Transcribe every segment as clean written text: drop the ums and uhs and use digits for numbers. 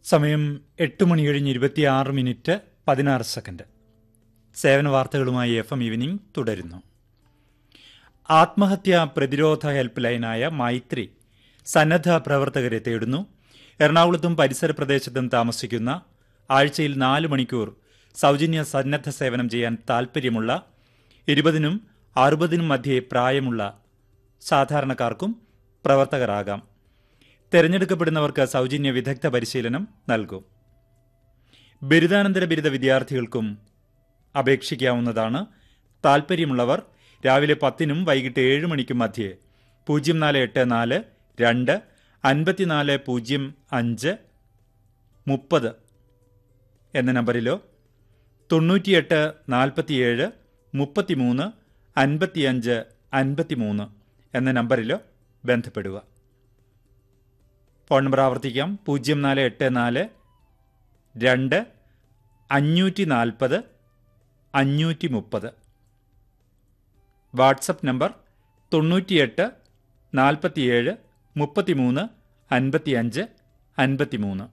സമയം 8:26:16. സേവന വാർത്തകളുമായി FM ഈവനിംഗ് തുടരുന്നു. ആത്മഹത്യാ പ്രതിരോധ ഹെൽപ്പ് ലൈനായ മൈത്രി സന്നദ്ധ പ്രവർത്തകരെ തേടുന്നു. എറണാകുളത്തും പരിസര പ്രദേശത്തും താമസിക്കുന്ന, ആഴ്ചയിൽ 4 മണിക്കൂർ സൗജന്യ സന്നദ്ധ സേവനം ചെയ്യാൻ താൽപ്പര്യമുള്ള 20-നും 60-നും മധ്യേ പ്രായമുള്ള സാധാരണക്കാർക്കും പ്രവർത്തകരാകാം. തെരഞ്ഞെടുക്കപ്പെടുന്നവർക്ക് സൗജന്യ വിദഗ്ധ പരിശീലനം നൽകും. ബിരുദാനന്തര ബിരുദ വിദ്യാർത്ഥികൾക്കും അപേക്ഷിക്കാവുന്നതാണ്. താൽപ്പര്യമുള്ളവർ രാവിലെ 10-നും വൈകിട്ട് 7 മണിക്കും മധ്യേ 0484 2 5405 30 എന്ന നമ്പറിലോ 98 47 33 55 53 എന്ന നമ്പറിലോ ബന്ധപ്പെടുക. ഫോൺ നമ്പർ ആവർത്തിക്കാം: 0484 2 540 530. WhatsApp number 98 47 33 55 53.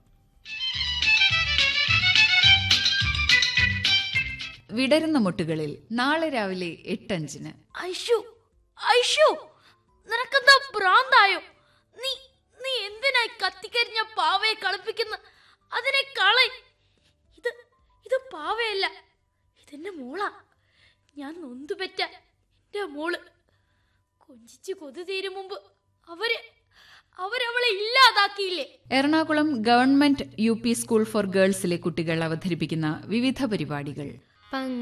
വിടരുന്ന മുട്ടുകളിൽ നാളെ രാവിലെ 8:05. ഐഷു, ഐഷു, നിനക്കെന്താ ഭ്രാന്തായോ? നീ നീ എന്തിനായി കത്തിക്കരിഞ്ഞ പാവയെ കളിപ്പിക്കുന്ന? അതിനെ കളയ്. ഇത് പാവയല്ല, ഇതെന്റെ മോളാ. ഞാൻ നൊന്തുപെറ്റ എന്റെ മോള്. കൊഞ്ചിച്ച് കൊതി തീരും മുമ്പ് അവരവളെ ഇല്ലാതാക്കിയില്ലേ? Ernakulam government UP school for ഗേൾസിലെ കുട്ടികൾ അവതരിപ്പിക്കുന്ന വിവിധ പരിപാടികൾ.